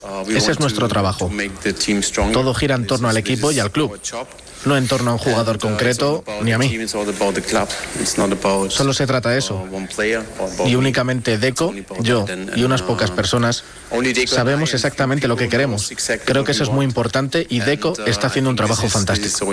Ese es nuestro trabajo. Todo gira en torno al equipo y al club, no en torno a un jugador concreto ni a mí. Solo se trata de eso. Y únicamente Deco, yo y unas pocas personas sabemos exactamente lo que queremos. Creo que eso es muy importante y Deco está haciendo un trabajo fantástico.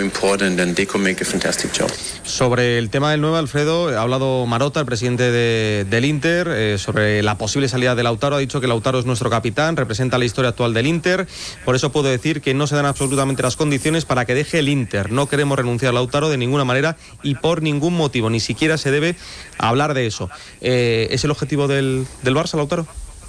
Sobre el tema del 9, Alfredo, ha hablado Marotta, el presidente del Inter, sobre la posible salida de Lautaro. Ha dicho que Lautaro es nuestro capitán, representa la historia actual del Inter. Por eso puedo decir que no se dan absolutamente las condiciones para que deje el Inter. No queremos renunciar a Lautaro de ninguna manera y por ningún motivo, ni siquiera se debe hablar de eso. ¿Es el objetivo del Barça, Lautaro?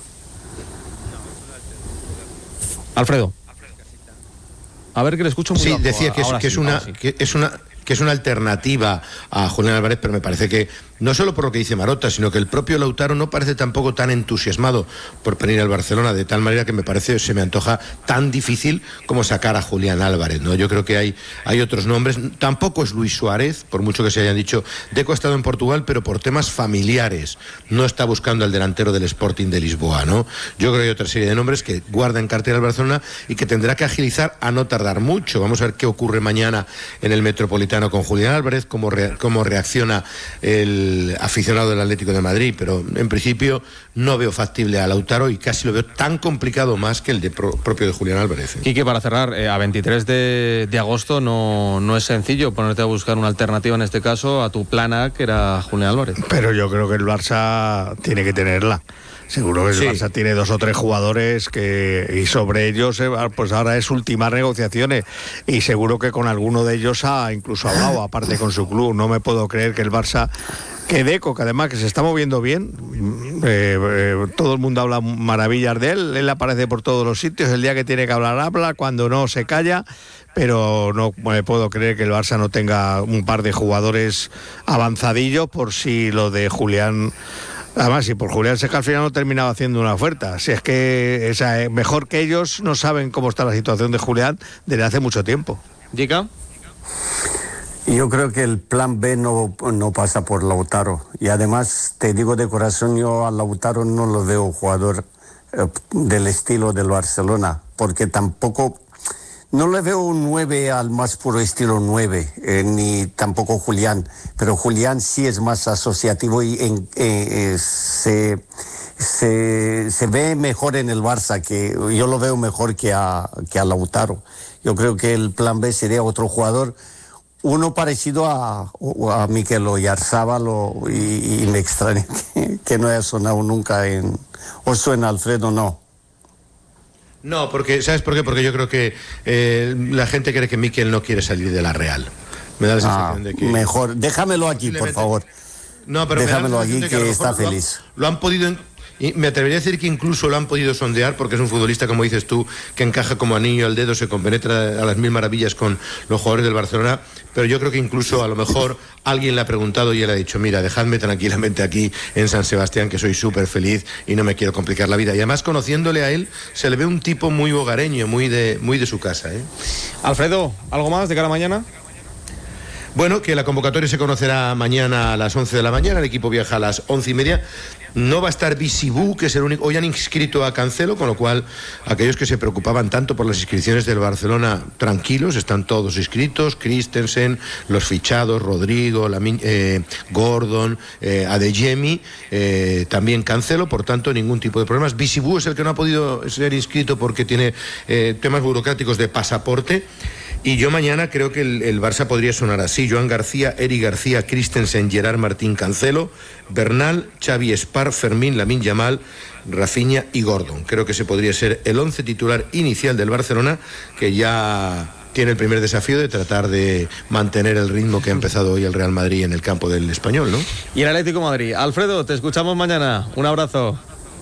Alfredo. A ver, que le escucho muy Sí, bajo. decía que es una alternativa a Julián Álvarez, pero me parece que no solo por lo que dice Marotta, sino que el propio Lautaro no parece tampoco tan entusiasmado por venir al Barcelona, de tal manera que se me antoja tan difícil como sacar a Julián Álvarez, ¿no? Yo creo que hay otros nombres. Tampoco es Luis Suárez, por mucho que se hayan dicho. Deco ha estado en Portugal, pero por temas familiares. No está buscando al delantero del Sporting de Lisboa, ¿no? Yo creo que hay otra serie de nombres que guarda en cartera el Barcelona y que tendrá que agilizar a no tardar mucho. Vamos a ver qué ocurre mañana en el Metropolitano con Julián Álvarez, cómo reacciona el aficionado del Atlético de Madrid, pero en principio no veo factible a Lautaro y casi lo veo tan complicado más que el propio de Julián Álvarez. Quique, para cerrar, a 23 de agosto no es sencillo ponerte a buscar una alternativa, en este caso, a tu plan A, que era Julián Álvarez. Pero yo creo que el Barça tiene que tenerla. Seguro que el Barça tiene 2 o 3 jugadores y sobre ellos pues ahora es ultimar negociaciones y seguro que con alguno de ellos ha incluso hablado, aparte con su club. No me puedo creer que el Barça, que Deco, que además que se está moviendo bien, todo el mundo habla maravillas de él aparece por todos los sitios, el día que tiene que hablar habla, cuando no se calla, pero no me puedo creer que el Barça no tenga un par de jugadores avanzadillos por si lo de Julián. Además, si por Julián Seca al final no terminaba haciendo una oferta. Si es que mejor que ellos no saben cómo está la situación de Julián desde hace mucho tiempo. ¿Dica? Yo creo que el plan B no pasa por Lautaro. Y además, te digo de corazón, yo a Lautaro no lo veo jugador del estilo del Barcelona, porque tampoco... No le veo un 9 al más puro estilo 9, ni tampoco Julián, pero Julián sí es más asociativo y se ve mejor en el Barça, que yo lo veo mejor que a Lautaro. Yo creo que el plan B sería otro jugador, uno parecido a Mikel Oyarzabal, y me extraña que no haya sonado nunca o suena Alfredo, no. No, porque ¿sabes por qué? Porque yo creo que la gente cree que Mikel no quiere salir de la Real. Me da la sensación de que... Mejor, déjamelo aquí, por favor. No, pero déjamelo aquí, que está feliz. Lo han podido... Y me atrevería a decir que incluso lo han podido sondear, porque es un futbolista, como dices tú, que encaja como anillo al dedo, se compenetra a las mil maravillas con los jugadores del Barcelona, pero yo creo que incluso a lo mejor alguien le ha preguntado y él ha dicho, mira, dejadme tranquilamente aquí en San Sebastián, que soy súper feliz y no me quiero complicar la vida. Y además, conociéndole a él, se le ve un tipo muy hogareño, muy de su casa, ¿eh? Alfredo, ¿algo más de cara a mañana? Bueno, que la convocatoria se conocerá mañana a las 11 de la mañana, el equipo viaja a las 11:30. No va a estar Bisibú, que es el único. Hoy han inscrito a Cancelo, con lo cual aquellos que se preocupaban tanto por las inscripciones del Barcelona, tranquilos, están todos inscritos. Christensen, los fichados, Rodrigo, Gordon, Adeyemi, también Cancelo, por tanto ningún tipo de problemas. Bisibú es el que no ha podido ser inscrito porque tiene temas burocráticos de pasaporte. Y yo mañana creo que el Barça podría sonar así: Joan García, Eric García, Christensen, Gerard Martín, Cancelo, Bernal, Xavi Espar, Fermín, Lamine Yamal, Rafinha y Gordon. Creo que ese podría ser el 11 titular inicial del Barcelona, que ya tiene el primer desafío de tratar de mantener el ritmo que ha empezado hoy el Real Madrid en el campo del Español, ¿no? Y el Atlético de Madrid. Alfredo, te escuchamos mañana. Un abrazo.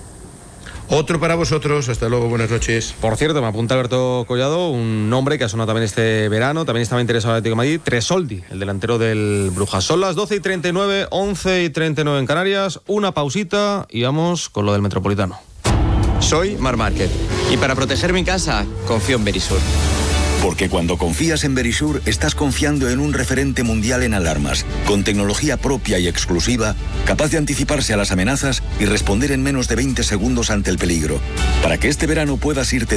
Otro para vosotros, hasta luego, buenas noches. Por cierto, me apunta Alberto Collado, un nombre que ha sonado también este verano, también estaba interesado en el Atlético de Madrid, Tresoldi, el delantero del Brujas. Son las 12:39, 11:39 en Canarias, una pausita y vamos con lo del Metropolitano. Soy Marc Márquez y para proteger mi casa confío en Verisur. Porque cuando confías en Verisure, estás confiando en un referente mundial en alarmas, con tecnología propia y exclusiva, capaz de anticiparse a las amenazas y responder en menos de 20 segundos ante el peligro. Para que este verano puedas irte